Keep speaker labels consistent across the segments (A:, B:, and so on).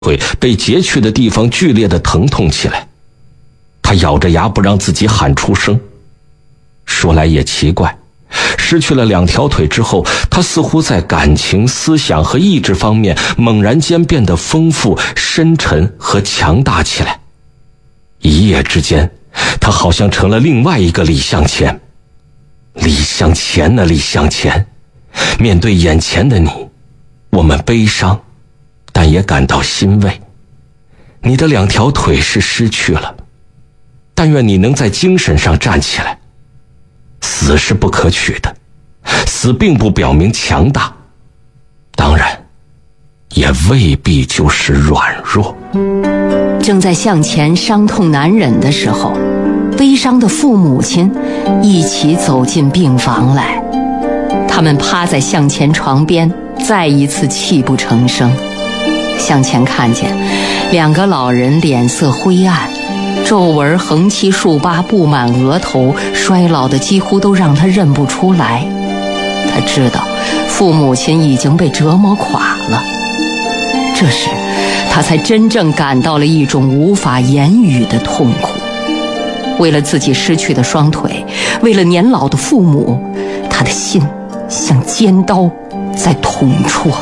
A: 腿被截去的地方剧烈的疼痛起来，他咬着牙不让自己喊出声。说来也奇怪，失去了2条腿之后，他似乎在感情、思想和意志方面猛然间变得丰富、深沉和强大起来。一夜之间，他好像成了另外一个李向前。李向前呢，李向前，面对眼前的你，我们悲伤，但也感到欣慰。你的2条腿是失去了，但愿你能在精神上站起来。死是不可取的，死并不表明强大，当然也未必就是软弱。
B: 正在向前伤痛难忍的时候，悲伤的父母亲一起走进病房来。他们趴在向前床边，再一次泣不成声。向前看见2个老人脸色灰暗，皱纹横七竖八布满额头，衰老的几乎都让他认不出来。他知道父母亲已经被折磨垮了。这时他才真正感到了一种无法言语的痛苦。为了自己失去的双腿，为了年老的父母，他的心像尖刀在捅戳。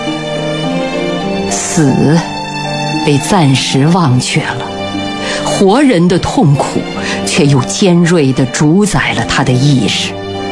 B: 死被暂时忘却了，活人的痛苦却又尖锐地主宰了他的意识。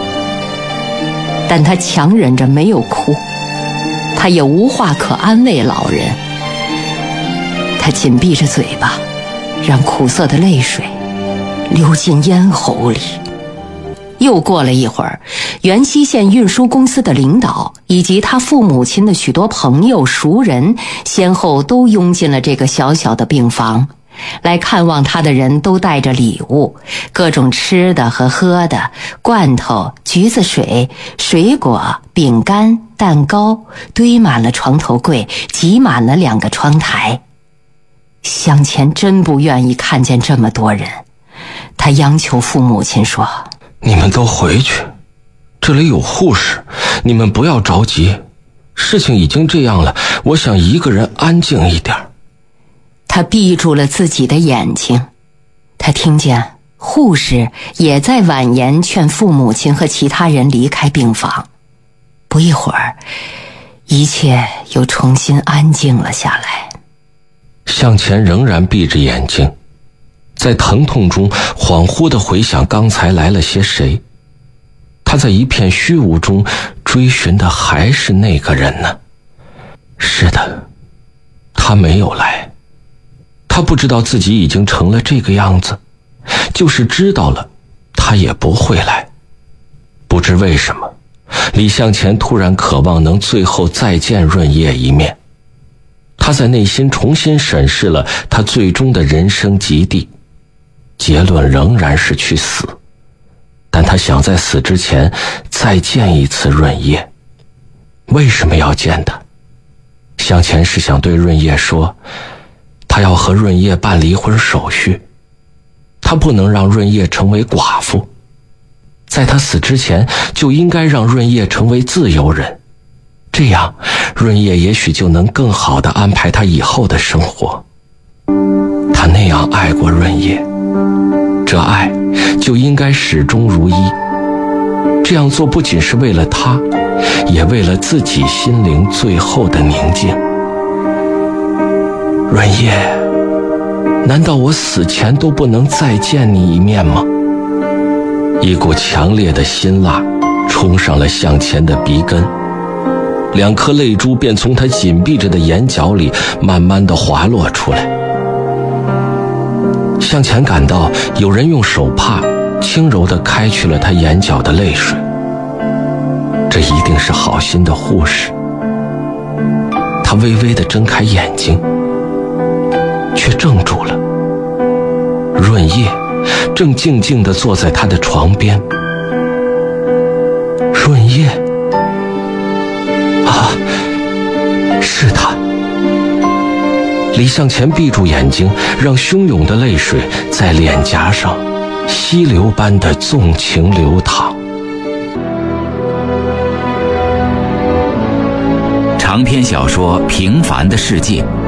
B: 但他强忍着没有哭，他也无话可安慰老人。他紧闭着嘴巴，让苦涩的泪水流进咽喉里。又过了一会儿，原西县运输公司的领导以及他父母亲的许多朋友熟人先后都拥进了这个小小的病房。来看望他的人都带着礼物，各种吃的和喝的，罐头、橘子水、水果、饼干、蛋糕，堆满了床头柜，挤满了2个窗台。向前真不愿意看见这么多人，他央求父母亲说：
A: 你们都回去，这里有护士，你们不要着急，事情已经这样了，我想一个人安静一点。
B: 他闭住了自己的眼睛，他听见护士也在婉言劝父母亲和其他人离开病房。不一会儿，一切又重新安静了下来。
A: 向前仍然闭着眼睛，在疼痛中恍惚地回想刚才来了些谁。他在一片虚无中追寻的还是那个人呢？是的，他没有来。他不知道自己已经成了这个样子，就是知道了，他也不会来。不知为什么，李向前突然渴望能最后再见润叶一面。他在内心重新审视了他最终的人生极地，结论仍然是去死，但他想在死之前再见一次润叶。为什么要见他？向前是想对润叶说，他要和润叶办离婚手续，他不能让润叶成为寡妇，在他死之前就应该让润叶成为自由人，这样润叶也许就能更好地安排他以后的生活。他那样爱过润叶，这爱就应该始终如一。这样做不仅是为了他，也为了自己心灵最后的宁静。润叶，难道我死前都不能再见你一面吗？一股强烈的辛辣冲上了向前的鼻根，2颗泪珠便从他紧闭着的眼角里慢慢地滑落出来。向前感到有人用手帕轻柔地开去了他眼角的泪水，这一定是好心的护士。他微微地睁开眼睛，却怔住了。润叶正静静地坐在他的床边。润叶啊，是他。李向前闭住眼睛，让汹涌的泪水在脸颊上溪流般的纵情流淌。
C: 长篇小说《平凡的世界》